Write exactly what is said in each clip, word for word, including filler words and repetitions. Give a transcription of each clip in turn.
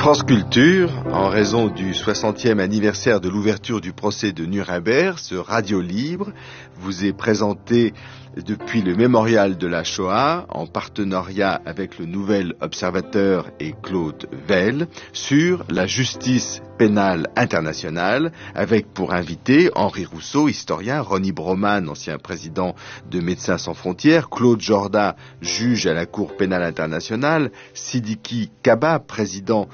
France Culture, en raison du soixantième anniversaire de l'ouverture du procès de Nuremberg, ce radio libre vous est présenté depuis le mémorial de la Shoah, en partenariat avec le Nouvel Observateur et Claude Vell, sur la justice pénale internationale, avec pour invité Henri Rousseau, historien, Ronnie Broman, ancien président de Médecins sans frontières, Claude Jorda, juge à la Cour pénale internationale, Sidiki Kaba, président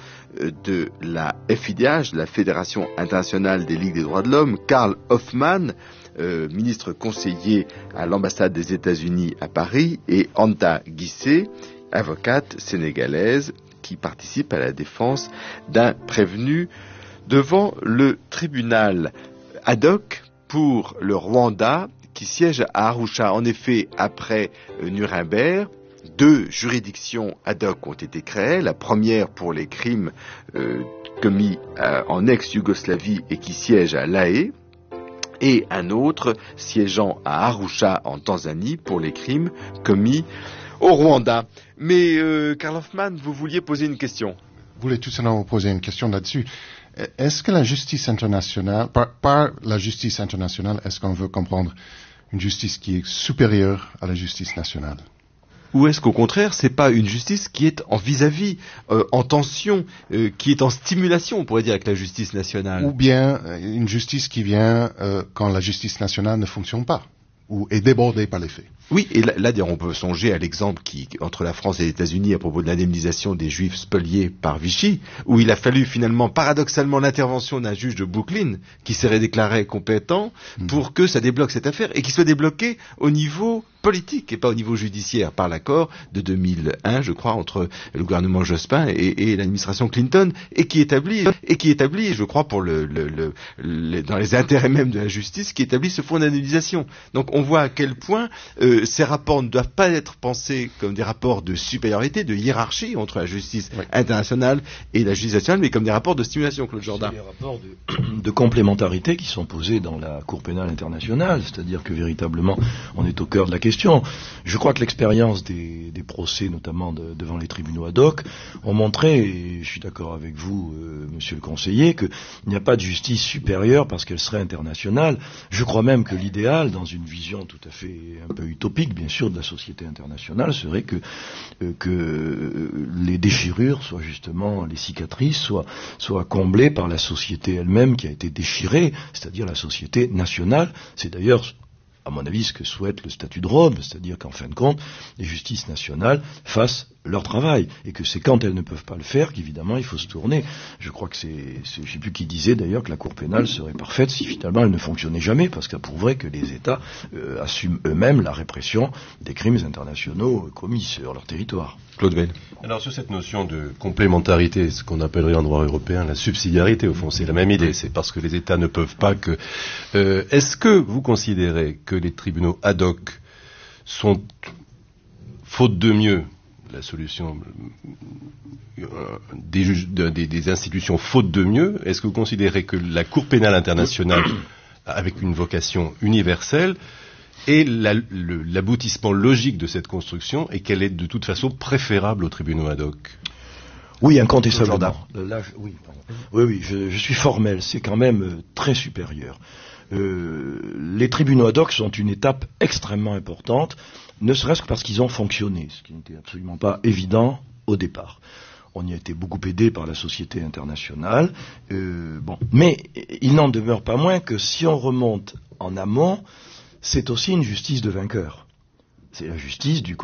de la F I D H, la Fédération internationale des ligues des droits de l'homme, Karl Hoffmann, Euh, ministre conseiller à l'ambassade des États-Unis à Paris, et Anta Guissé, avocate sénégalaise qui participe à la défense d'un prévenu devant le tribunal ad hoc pour le Rwanda qui siège à Arusha. En effet, après euh, Nuremberg, deux juridictions ad hoc ont été créées. La première pour les crimes euh, commis euh, en ex-Yougoslavie et qui siège à La Haye, et un autre siégeant à Arusha en Tanzanie pour les crimes commis au Rwanda. Mais euh, Karl Hoffmann, vous vouliez poser une question. Je voulais tout simplement vous poser une question là-dessus. Est-ce que la justice internationale, par, par la justice internationale, est-ce qu'on veut comprendre une justice qui est supérieure à la justice nationale? Ou est-ce qu'au contraire, c'est pas une justice qui est en vis-à-vis, euh, en tension, euh, qui est en stimulation, on pourrait dire, avec la justice nationale? Ou bien euh, une justice qui vient euh, quand la justice nationale ne fonctionne pas, ou est débordée par les faits? Oui, et là, là on peut songer à l'exemple qui, entre la France et les États-Unis à propos de l'indemnisation des Juifs spoliés par Vichy, où il a fallu finalement, paradoxalement, l'intervention d'un juge de Brooklyn qui serait déclaré compétent pour que ça débloque cette affaire et qui soit débloqué au niveau politique et pas au niveau judiciaire par l'accord de deux mille un, je crois, entre le gouvernement Jospin et, et l'administration Clinton, et qui établit, et qui établit, je crois, pour le, le, le, le, dans les intérêts même de la justice, qui établit ce fonds d'indemnisation. Donc on voit à quel point euh, ces rapports ne doivent pas être pensés comme des rapports de supériorité, de hiérarchie entre la justice oui. internationale et la justice nationale, mais comme des rapports de stimulation, Claude Jorda. C'est des rapports de, de complémentarité qui sont posés dans la Cour pénale internationale, c'est-à-dire que véritablement on est au cœur de la question. Je crois que l'expérience des, des procès, notamment de, devant les tribunaux ad hoc, ont montré, et je suis d'accord avec vous, euh, monsieur le conseiller, qu'il n'y a pas de justice supérieure parce qu'elle serait internationale. Je crois même que l'idéal, dans une vision tout à fait un peu utopique, bien sûr, de la société internationale, serait que, euh, que euh, les déchirures soient justement, les cicatrices soient, soient comblées par la société elle-même qui a été déchirée, c'est-à-dire la société nationale. C'est d'ailleurs, à mon avis, ce que souhaite le statut de Rome, c'est-à-dire qu'en fin de compte, les justices nationales fassent leur travail, et que c'est quand elles ne peuvent pas le faire qu'évidemment il faut se tourner. Je crois que c'est, c'est je ne sais plus qui disait d'ailleurs que la Cour pénale serait parfaite si finalement elle ne fonctionnait jamais, parce qu'elle prouverait que les États euh, assument eux-mêmes la répression des crimes internationaux commis sur leur territoire. Claude Vell. Alors sur cette notion de complémentarité, ce qu'on appellerait en droit européen la subsidiarité, au fond c'est la même idée, c'est parce que les États ne peuvent pas que... Euh, est-ce que vous considérez que les tribunaux ad hoc sont, faute de mieux, la solution euh, des, juges, des, des institutions faute de mieux, est-ce que vous considérez que la Cour pénale internationale, avec une vocation universelle, est la, le, l'aboutissement logique de cette construction et qu'elle est de toute façon préférable aux tribunaux ad hoc? Oui, incontestablement. Là, oui, pardon. oui, oui, je, je suis formel, c'est quand même euh, très supérieur. Euh, les tribunaux ad hoc sont une étape extrêmement importante, ne serait-ce que parce qu'ils ont fonctionné, ce qui n'était absolument pas évident au départ. On y a été beaucoup aidé par la société internationale, euh, bon, mais il n'en demeure pas moins que si on remonte en amont, c'est aussi une justice de vainqueur. C'est la justice du